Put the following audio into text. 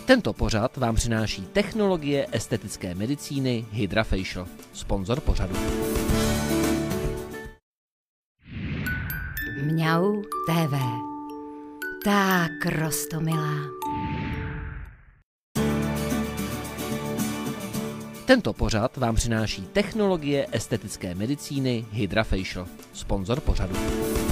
Tento pořad vám přináší technologie estetické medicíny HydraFacial, sponzor pořadu. Mňau TV. Tak roztomilá. Tento pořad vám přináší technologie estetické medicíny HydraFacial, sponzor pořadu.